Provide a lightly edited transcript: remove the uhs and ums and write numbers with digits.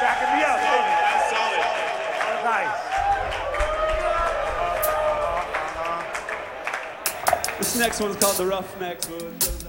backing me up. That's solid. Nice. This next one's called The Roughnecks.